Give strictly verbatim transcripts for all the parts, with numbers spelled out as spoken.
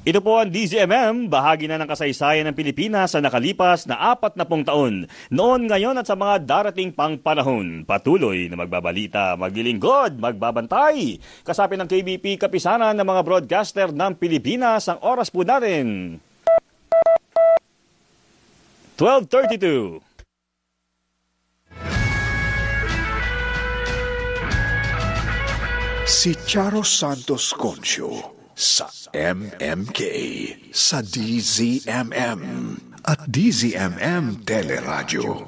Ito po ang D Z M M, bahagi na ng kasaysayan ng Pilipinas sa nakalipas na apat na pung taon. Noon, ngayon at sa mga darating pang panahon. Patuloy na magbabalita, maglilingkod, magbabantay. Kasapin ng K B P Kapisanan ng mga broadcaster ng Pilipinas, ang oras po natin. twelve thirty-two. Si Charo Santos Concio sa M M K, sa D Z M M at D Z M M Teleradyo.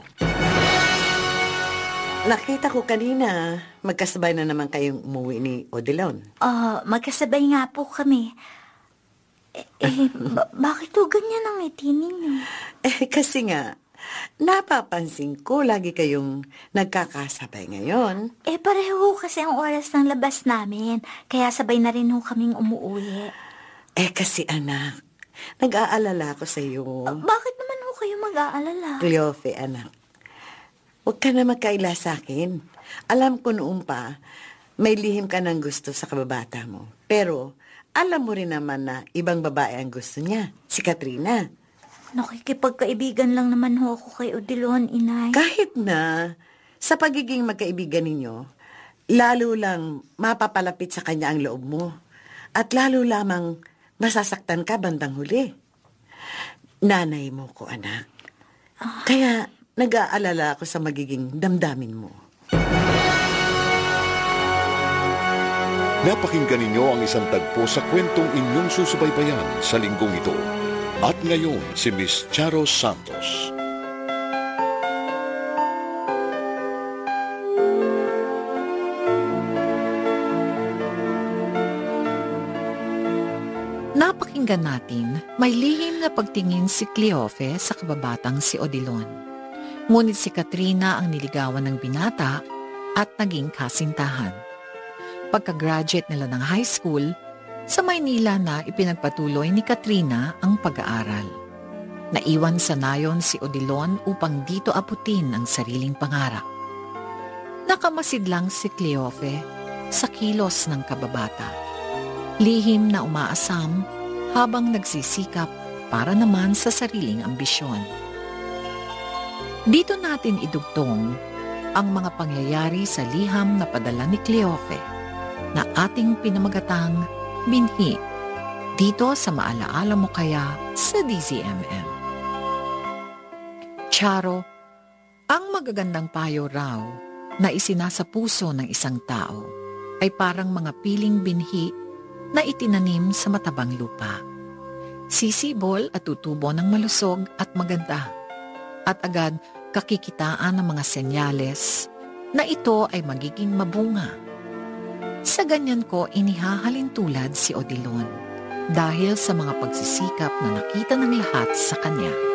Nakita ko kanina, magkasabay na naman kayong umuwi ni Odilon. Ah, uh, magkasabay nga po kami. Eh, eh ba- bakit po ganyan ang ngiti ninyo? Eh, kasi nga, napapansin ko lagi kayong nagkakasabay ngayon. Eh, pareho kasi ang oras ng labas namin, kaya sabay na rin ho kaming umuwi. Eh, kasi anak, nag-aalala ko sa iyo. Uh, bakit naman ho kayo mag-aalala? Cleofe, anak. Huwag ka na magkaila sa akin. Alam ko noon pa, may lihim ka ng gusto sa kababata mo. Pero, alam mo rin naman na ibang babae ang gusto niya, si Katrina. Nakikipagkaibigan lang naman ho ako kay Odilon, inay. Kahit na, sa pagiging magkaibigan ninyo, lalo lang mapapalapit sa kanya ang loob mo. At lalo lamang masasaktan ka bandang huli. Nanay mo ko, anak. Ah. Kaya, nag-aalala ako sa magiging damdamin mo. Napakinggan ninyo ang isang tagpo sa kwentong inyong susubaybayan sa linggong ito. At ngayon, si Miss Charo Santos. Napakinggan natin, may lihim na pagtingin si Cleofe sa kababatang si Odilon. Ngunit si Katrina ang niligawan ng binata at naging kasintahan. Pagka-graduate nila ng high school, sa Maynila na ipinagpatuloy ni Katrina ang pag-aaral. Naiwan sa nayon si Odilon upang dito aputin ang sariling pangarap. Nakamasid lang si Cleofe sa kilos ng kababata. Lihim na umaasam habang nagsisikap para naman sa sariling ambisyon. Dito natin idugtong ang mga pangyayari sa liham na padala ni Cleofe na ating pinamagatang Binhi, dito sa Maalaala Mo Kaya sa D Z M M. Charo, ang magagandang payo raw na isinasa puso ng isang tao ay parang mga piling binhi na itinanim sa matabang lupa. Sisibol at tutubo ng malusog at maganda. At agad kakikitaan ng mga senyales na ito ay magiging mabunga. Sa ganyan ko inihahalin tulad si Odilon dahil sa mga pagsisikap na nakita ng lahat sa kanya.